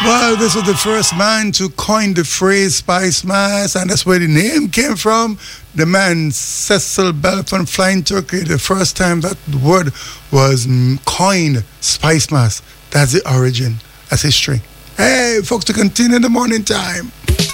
Well, this was the first man to coin the phrase Spice Mass, and that's where the name came from. The man Cecil Bell from Flying Turkey, the first time that word was coined, Spice Mass. That's the origin. That's history. Hey, folks, to continue in the morning time.